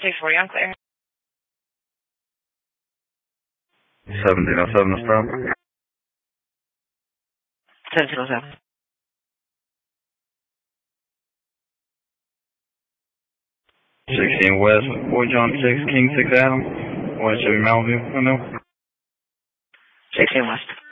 640 on clear. 1707 is proper. 1707. 16 West, Fort John 6, King 6 Adam. 1 Chevy Mountain View, 16 West.